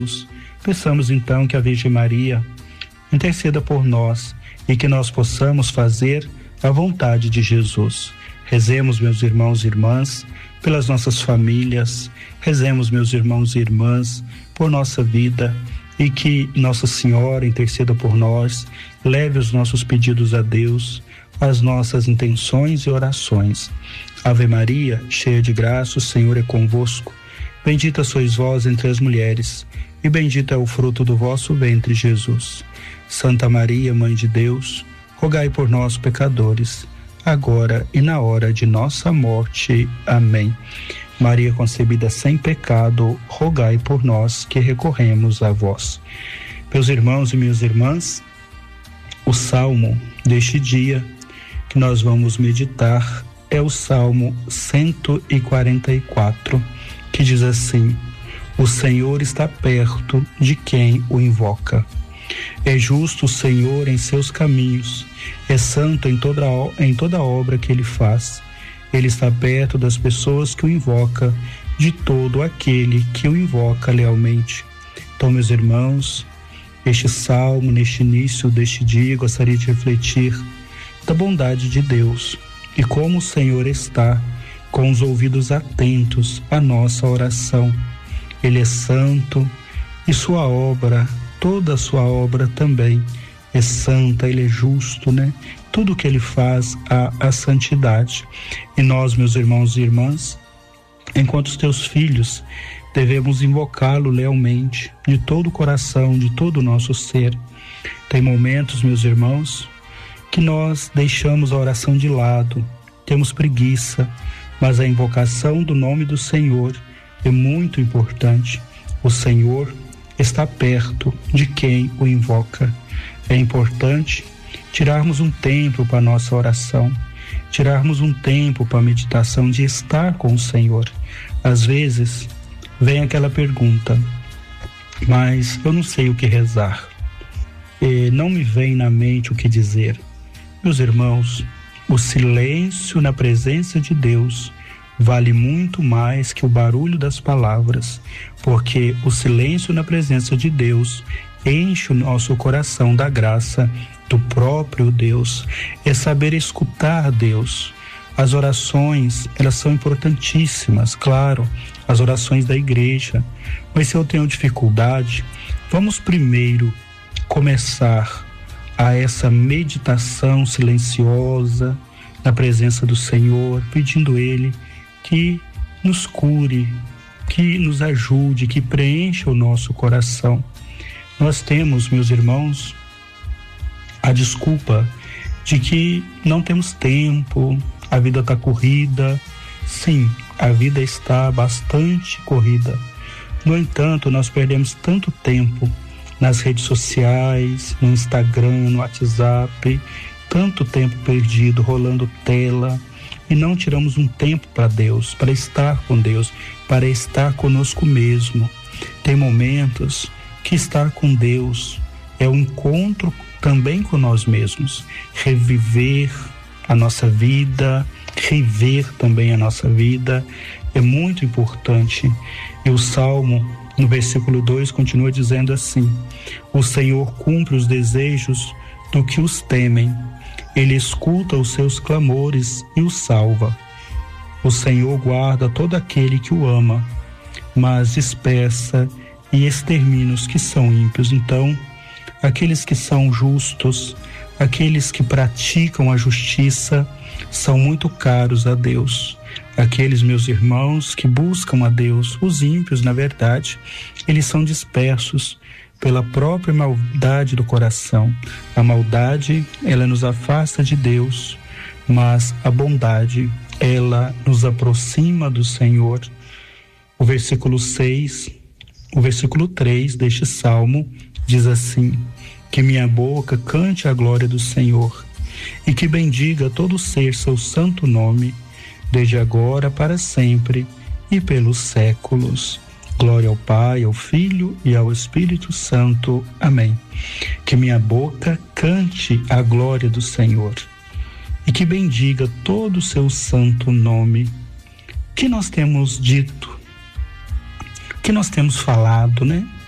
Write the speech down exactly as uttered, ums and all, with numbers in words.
Peçamos então que a Virgem Maria interceda por nós e que nós possamos fazer a vontade de Jesus. Rezemos, meus irmãos e irmãs, pelas nossas famílias, rezemos, meus irmãos e irmãs, por nossa vida, e que Nossa Senhora interceda por nós, leve os nossos pedidos a Deus, as nossas intenções e orações. Ave Maria, cheia de graça, o Senhor é convosco. Bendita sois vós entre as mulheres, e bendito é o fruto do vosso ventre, Jesus. Santa Maria, Mãe de Deus, rogai por nós, pecadores, agora e na hora de nossa morte. Amém. Maria concebida sem pecado, rogai por nós que recorremos a vós. Meus irmãos e minhas irmãs, o salmo deste dia que nós vamos meditar é o Salmo cento e quarenta e quatro, que diz assim: o Senhor está perto de quem o invoca. É justo o Senhor em seus caminhos, é santo em toda, em toda obra que ele faz. Ele está perto das pessoas que o invocam, de todo aquele que o invoca lealmente. Então, meus irmãos, este salmo, neste início deste dia, gostaria de refletir da bondade de Deus e como o Senhor está com os ouvidos atentos à nossa oração. Ele é santo e sua obra, toda a sua obra também é santa, ele é justo, né? Tudo que ele faz há a santidade. E nós, meus irmãos e irmãs, enquanto os teus filhos, devemos invocá-lo lealmente, de todo o coração, de todo o nosso ser. Tem momentos, meus irmãos, que nós deixamos a oração de lado, temos preguiça, mas a invocação do nome do Senhor é muito importante. O Senhor está perto de quem o invoca. É importante tirarmos um tempo para a nossa oração, tirarmos um tempo para a meditação, de estar com o Senhor. Às vezes vem aquela pergunta: mas eu não sei o que rezar, e não me vem na mente o que dizer. Meus irmãos, o silêncio na presença de Deus vale muito mais que o barulho das palavras, porque o silêncio na presença de Deus enche o nosso coração da graça do próprio Deus. É saber escutar Deus. As orações, elas são importantíssimas, claro, as orações da igreja, mas se eu tenho dificuldade, vamos primeiro começar a essa meditação silenciosa na presença do Senhor, pedindo Ele que nos cure, que nos ajude, que preencha o nosso coração. Nós temos, meus irmãos, a desculpa de que não temos tempo, a vida está corrida. Sim, a vida está bastante corrida. No entanto, nós perdemos tanto tempo nas redes sociais, no Instagram, no WhatsApp, tanto tempo perdido rolando tela, e não tiramos um tempo para Deus, para estar com Deus, para estar conosco mesmo. Tem momentos que estar com Deus é um encontro também com nós mesmos, reviver a nossa vida, rever também a nossa vida, é muito importante. E o Salmo, no versículo dois, continua dizendo assim: o Senhor cumpre os desejos do que os temem, Ele escuta os seus clamores e os salva. O Senhor guarda todo aquele que o ama, mas dispersa e extermina os que são ímpios. Então, aqueles que são justos, aqueles que praticam a justiça, são muito caros a Deus. Aqueles, meus irmãos, que buscam a Deus, os ímpios, na verdade, eles são dispersos pela própria maldade do coração. A maldade, ela nos afasta de Deus, mas a bondade, ela nos aproxima do Senhor. O versículo seis, o versículo três deste salmo diz assim: que minha boca cante a glória do Senhor e que bendiga todo ser seu santo nome, desde agora para sempre e pelos séculos. Glória ao Pai, ao Filho e ao Espírito Santo. Amém. Que minha boca cante a glória do Senhor e que bendiga todo o seu santo nome. Que nós temos dito, que nós temos falado, né?